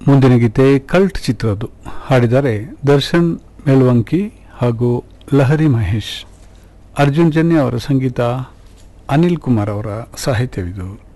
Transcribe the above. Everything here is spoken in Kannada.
ಮುಂದಿನ ಗೀತೆ ಕಲ್ಟ್ ಚಿತ್ರದ್ದು. ಹಾಡಿದ್ದಾರೆ ದರ್ಶನ್ ಮೆಲ್ವಂಕಿ ಹಾಗೂ ಲಹರಿ ಮಹೇಶ್. ಅರ್ಜುನ್ ಜನ್ಯ ಅವರ ಸಂಗೀತ, ಅನಿಲ್ ಕುಮಾರ್ ಅವರ ಸಾಹಿತ್ಯವಿದು.